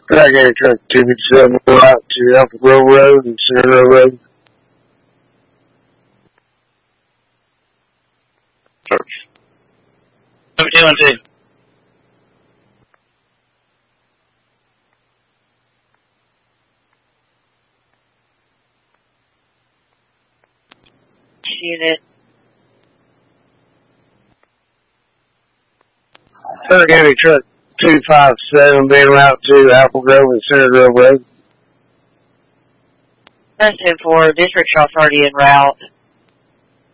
Drag truck 257 out to Apple Grove Road and Center Grove Road. Church. 212. Unit. County truck 257 being route to Apple Grove and Center Grove Road. President 4, District Shot's already en route.